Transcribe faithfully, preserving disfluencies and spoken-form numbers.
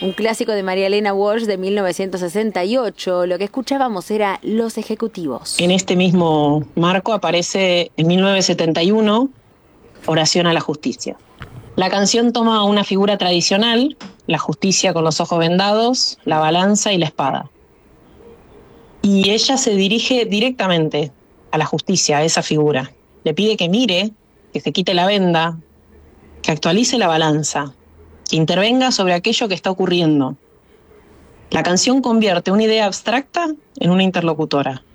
un clásico de María Elena Walsh de mil novecientos sesenta y ocho. Lo que escuchábamos era Los Ejecutivos. En este mismo marco aparece en mil novecientos setenta y uno Oración a la Justicia. La canción toma una figura tradicional, la justicia con los ojos vendados, la balanza y la espada. Y ella se dirige directamente a la justicia, a esa figura. Le pide que mire, que se quite la venda, que actualice la balanza, que intervenga sobre aquello que está ocurriendo. La canción convierte una idea abstracta en una interlocutora.